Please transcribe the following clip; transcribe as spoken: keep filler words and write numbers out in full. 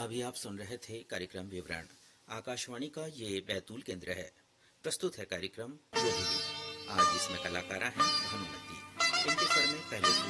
अभी आप सुन रहे थे कार्यक्रम विवरण। आकाशवाणी का ये बैतूल केंद्र है। प्रस्तुत है कार्यक्रम रोहिणी। आज इसमें कलाकारा हैं भानुमति। इनके स्वर में पहले